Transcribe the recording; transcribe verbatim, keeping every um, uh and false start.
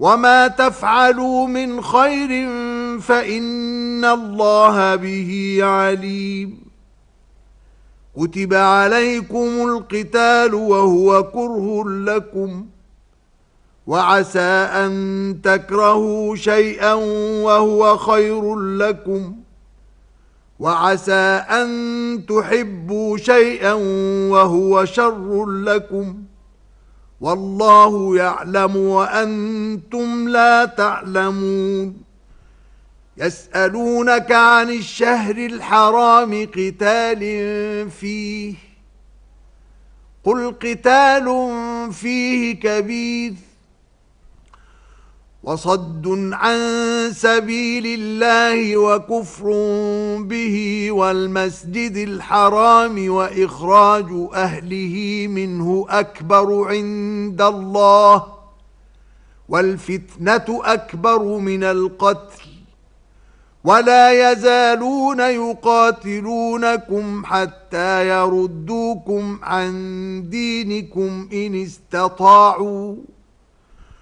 وما تفعلوا من خير فإن الله به عليم. كتب عليكم القتال وهو كره لكم، وعسى أن تكرهوا شيئا وهو خير لكم، وعسى أن تحبوا شيئا وهو شر لكم، والله يعلم وأنتم لا تعلمون. يسألونك عن الشهر الحرام قتال فيه، قل قتال فيه كبير، وصد عن سبيل الله وكفر به والمسجد الحرام وإخراج أهله منه أكبر عند الله، والفتنة أكبر من القتل، ولا يزالون يقاتلونكم حتى يردوكم عن دينكم إن استطاعوا،